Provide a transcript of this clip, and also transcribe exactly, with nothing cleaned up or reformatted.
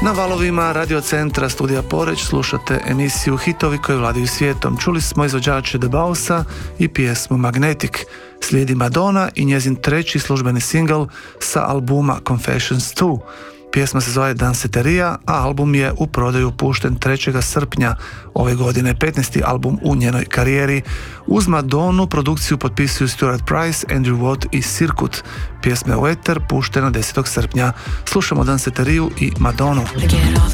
Na valovima Radio Centra Studija Poreć slušate emisiju Hitovi koji vladaju svijetom. Čuli smo izvođače The Bausa i pjesmu Magnetic. Slijedi Madonna i njezin treći službeni singl sa albuma Confessions dva. Pjesma se zove Danceteria, a album je u prodaju pušten trećeg srpnja ove godine, petnaesti album u njenoj karijeri. Uz Madonu produkciju potpisuju Stuart Price, Andrew Watt i Sirkut. Pjesma je u eter puštena desetog srpnja. Slušamo Danceteriju i Madonu. I get off